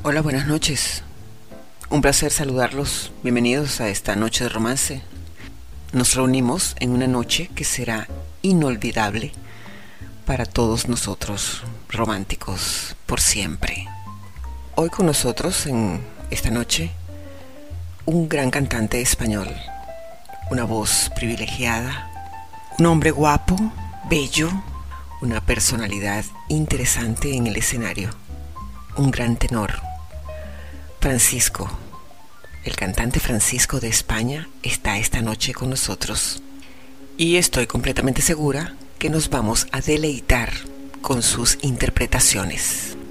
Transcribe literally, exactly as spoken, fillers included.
Hola, buenas noches. Un placer saludarlos. Bienvenidos a esta noche de romance. Nos reunimos en una noche que será inolvidable para todos nosotros, románticos por siempre. Hoy con nosotros en esta noche un gran cantante español, una voz privilegiada, un hombre guapo, bello, una personalidad interesante en el escenario, un gran tenor. Francisco, el cantante Francisco de España, está esta noche con nosotros y estoy completamente segura que nos vamos a deleitar con sus interpretaciones.